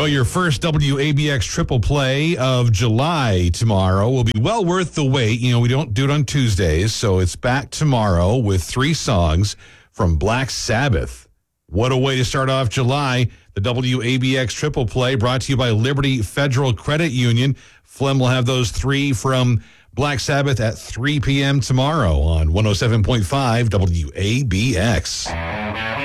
Well, your first WABX triple play of July tomorrow will be well worth the wait. You know, we don't do it on Tuesdays, so it's back tomorrow with 3 songs from Black Sabbath. What a way to start off July. The WABX triple play brought to you by Liberty Federal Credit Union. Flem will have those 3 from Black Sabbath at 3 p.m. tomorrow on 107.5 WABX.